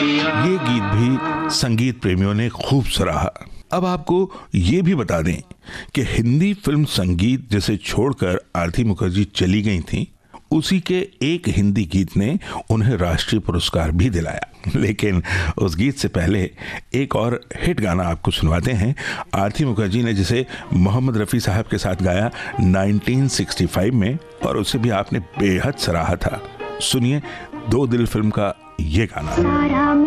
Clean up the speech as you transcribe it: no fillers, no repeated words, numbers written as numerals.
ये गीत भी संगीत प्रेमियों ने खूब सराहा। अब आपको ये भी बता दें कि हिंदी फिल्म संगीत जिसे छोड़कर आरती मुखर्जी चली गई थी, उसी के एक हिंदी गीत ने उन्हें राष्ट्रीय पुरस्कार भी दिलाया। लेकिन उस गीत से पहले एक और हिट गाना आपको सुनवाते हैं, आरती मुखर्जी ने जिसे मोहम्मद रफ़ी साहब के साथ गाया 1965 में, और उसे भी आपने बेहद सराहा था। सुनिए दो दिल फिल्म का ये गाना।